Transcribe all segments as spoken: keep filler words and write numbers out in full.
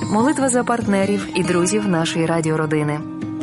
Молитва за партнерів і друзів нашої радіородини.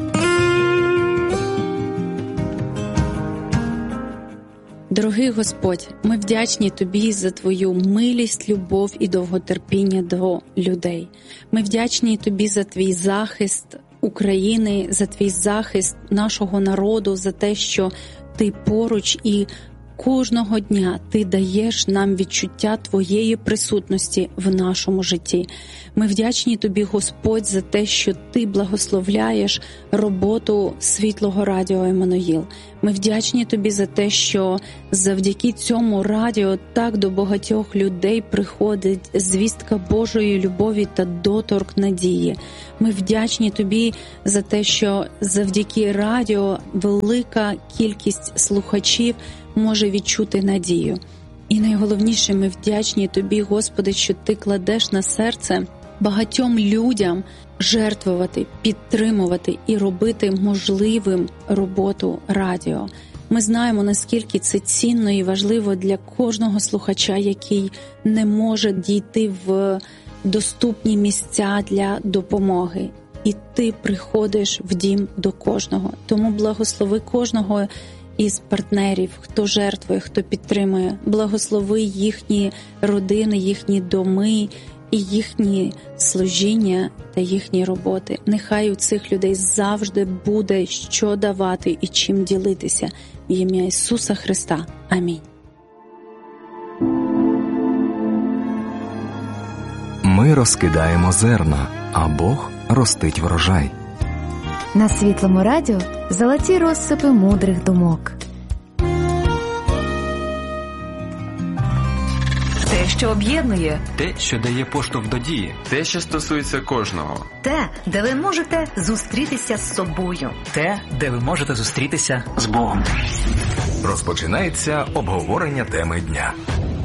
Дорогий Господь, ми вдячні Тобі за Твою милість, любов і довготерпіння до людей. Ми вдячні Тобі за Твій захист України, за Твій захист нашого народу, за те, що Ти поруч і кожного дня Ти даєш нам відчуття Твоєї присутності в нашому житті. Ми вдячні Тобі, Господь, за те, що Ти благословляєш роботу Світлого Радіо Еммануїл. Ми вдячні Тобі за те, що завдяки цьому радіо так до багатьох людей приходить звістка Божої любові та доторк надії. Ми вдячні Тобі за те, що завдяки радіо велика кількість слухачів може відчути надію. І найголовніше, ми вдячні Тобі, Господи, що Ти кладеш на серце багатьом людям жертвувати, підтримувати і робити можливим роботу радіо. Ми знаємо, наскільки це цінно і важливо для кожного слухача, який не може дійти в доступні місця для допомоги. І Ти приходиш в дім до кожного. Тому благослови кожного із партнерів, хто жертвує, хто підтримує. Благослови їхні родини, їхні доми і їхні служіння та їхні роботи. Нехай у цих людей завжди буде що давати і чим ділитися. В ім'я Ісуса Христа. Амінь. Ми розкидаємо зерна, а Бог ростить врожай. На Світлому радіо золоті розсипи мудрих думок. Те, що об'єднує. Те, що дає поштовх до дії. Те, що стосується кожного. Те, де ви можете зустрітися з собою. Те, де ви можете зустрітися з Богом. Розпочинається обговорення теми дня.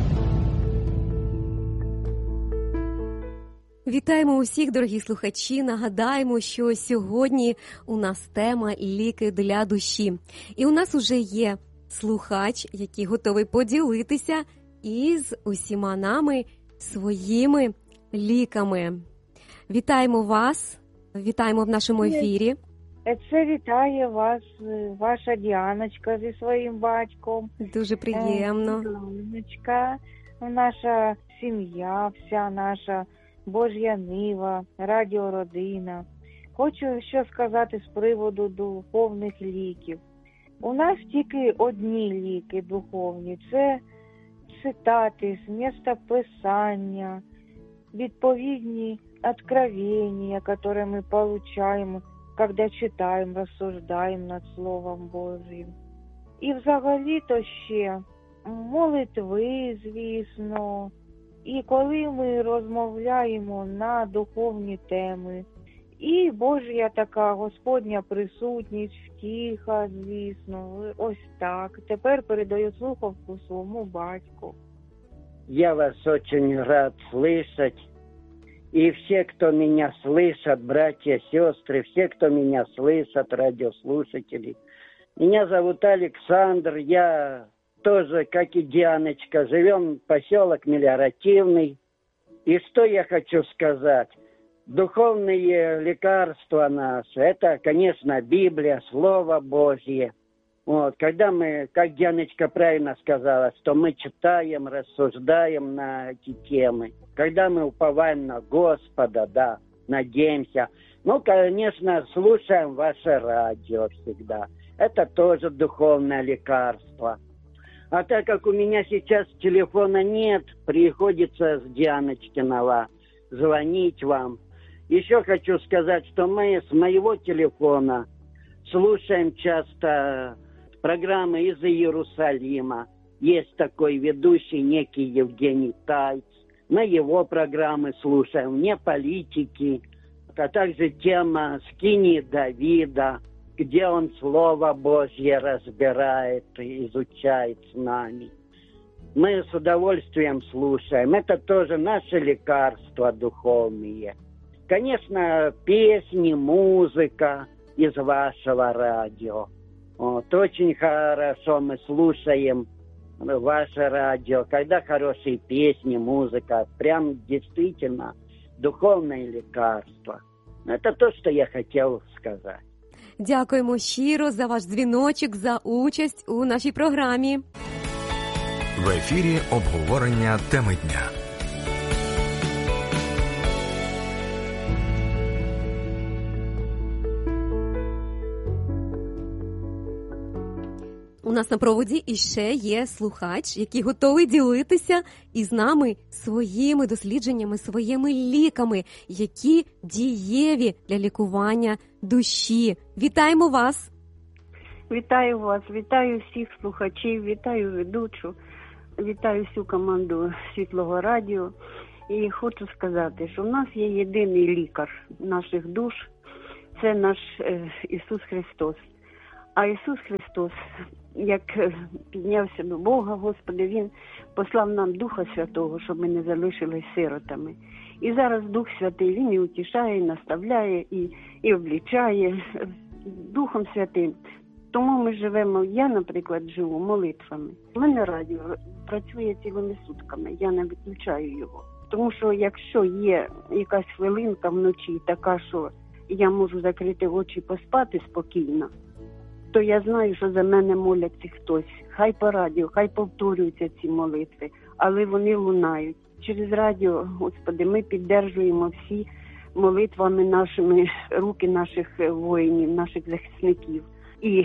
Вітаємо усіх, дорогі слухачі. Нагадаємо, що сьогодні у нас тема «Ліки для душі». І у нас уже є слухач, який готовий поділитися із усіма нами своїми ліками. Вітаємо вас, вітаємо в нашому ефірі. Це вітає вас ваша Діаночка зі своїм батьком. Дуже приємно. Діаночка, наша сім'я, вся наша Божя нива, радіородина. Хочу що сказати з приводу духовних ліків. У нас тільки одні ліки духовні. Це цитати з місця Писання, відповідні откровення, які ми отримуємо, коли читаємо, розсуждаємо над Словом Божим. І взагалі-то ще молитви, звісно. І коли ми розмовляємо на духовні теми, і Божя така Господня присутність, втіха, звісно, ось так. Тепер передаю слухавку своєму батьку. Я вас очень рад слышать. И все, кто меня слышат, братья, сестры, все, кто меня слышат, радиослушатели. Меня зовут Александр, я тоже, как и Дианочка, живем в поселок Мелиоративный. И что я хочу сказать? Духовные лекарства наши, это, конечно, Библия, Слово Божье. Вот, когда мы, как Дианочка правильно сказала, что мы читаем, рассуждаем на эти темы, когда мы уповаем на Господа, да, надеемся. Ну, конечно, слушаем ваше радио всегда. Это тоже духовное лекарство. А так как у меня сейчас телефона нет, приходится с Дианочкиного звонить вам. Еще хочу сказать, что мы с моего телефона слушаем часто программы из Иерусалима. Есть такой ведущий, некий Евгений Тайц. Мы его программы слушаем, вне политики, а также тема «Скинии Давида», где он Слово Божье разбирает и изучает с нами. Мы с удовольствием слушаем. Это тоже наши лекарства духовные. Конечно, песни, музыка из вашего радио. Вот, очень хорошо мы слушаем ваше радио, когда хорошие песни, музыка. Прям действительно духовное лекарство. Это то, что я хотел сказать. Дякуємо щиро за ваш дзвіночок, за участь у нашій програмі. В ефірі обговорення теми дня. У нас на проводі іще є слухач, який готовий ділитися із нами своїми дослідженнями, своїми ліками, які дієві для лікування душі. Вітаємо вас! Вітаю вас, вітаю всіх слухачів, вітаю ведучу, вітаю всю команду Світлого радіо. І хочу сказати, що в нас є єдиний лікар наших душ – це наш е, Ісус Христос. А Ісус Христос, як піднявся до Бога, Господи, Він послав нам Духа Святого, щоб ми не залишились сиротами. І зараз Дух Святий, Він і утішає, і наставляє, і, і облічає Духом Святим. Тому ми живемо, я, наприклад, живу молитвами. У мене радіо працює цілими сутками, я не виключаю його. Тому що якщо є якась хвилинка вночі така, що я можу закрити очі і поспати спокійно, то я знаю, що за мене моляться хтось. Хай по радіо, хай повторюються ці молитви, але вони лунають. Через радіо, Господи, ми піддержуємо всі молитвами нашими, руки наших воїнів, наших захисників. І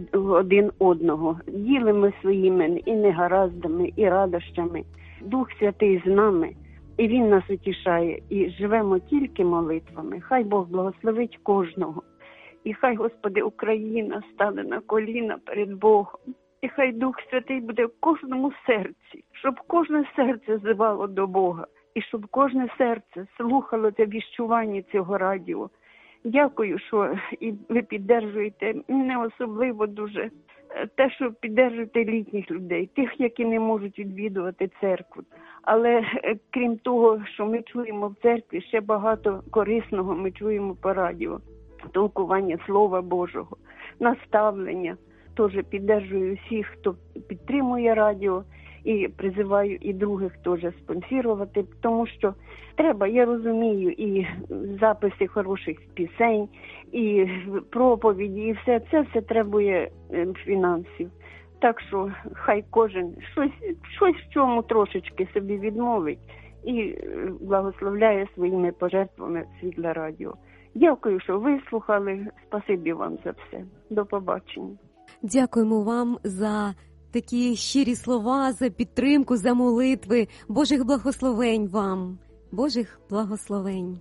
один одного. Ділимо своїми і негараздами, і радощами. Дух Святий з нами, і Він нас утішає. І живемо тільки молитвами. Хай Бог благословить кожного. І хай, Господи, Україна стане на коліна перед Богом. І хай Дух Святий буде в кожному серці, щоб кожне серце звало до Бога. І щоб кожне серце слухало це віщування цього радіо. Дякую, що і ви піддержуєте, мене особливо дуже, те, що піддержуєте літніх людей, тих, які не можуть відвідувати церкву. Але крім того, що ми чуємо в церкві, ще багато корисного ми чуємо по радіо. Толкування Слова Божого, наставлення. Теж піддержую всіх, хто підтримує радіо, і призиваю і других теж спонсорувати, тому що треба, я розумію, і записи хороших пісень, і проповіді, і все, це все требує фінансів. Так що хай кожен щось, щось в чому трошечки собі відмовить і благословляє своїми пожертвами Світле радіо. Дякую, що вислухали. Спасибі вам за все. До побачення. Дякуємо вам за такі щирі слова, за підтримку, за молитви. Божих благословень вам. Божих благословень.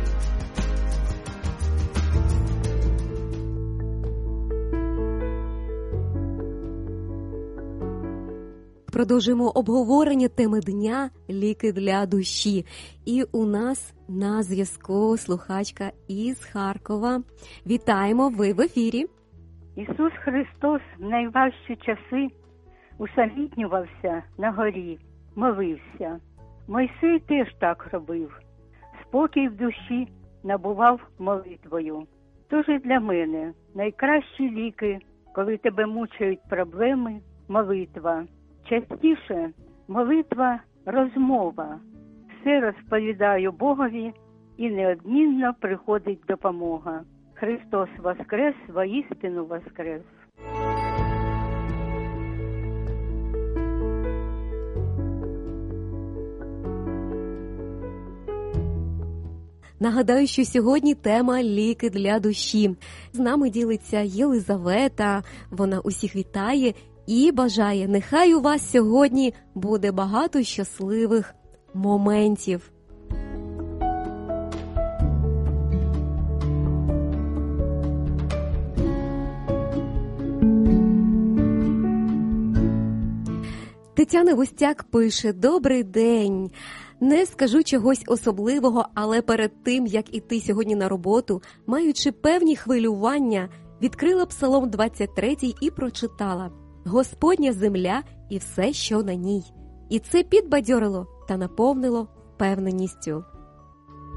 Продовжуємо обговорення теми дня «Ліки для душі». І у нас на зв'язку слухачка із Харкова. Вітаємо, ви в ефірі. Ісус Христос в найважчі часи усамітнювався на горі, молився. Мойсей теж так робив. Спокій в душі набував молитвою. Тож і для мене найкращі ліки, коли тебе мучають проблеми, молитва. Частіше молитва – розмова. Все розповідаю Богові, і неодмінно приходить допомога. Христос воскрес, воістину воскрес. Нагадаю, що сьогодні тема «Ліки для душі». З нами ділиться Єлизавета, вона усіх вітає і бажає, нехай у вас сьогодні буде багато щасливих моментів. Тетяна Густяк пише: «Добрий день. Не скажу чогось особливого, але перед тим, як іти сьогодні на роботу, маючи певні хвилювання, відкрила Псалом двадцять третій і прочитала: «Господня земля і все, що на ній». І це підбадьорило та наповнило впевненістю.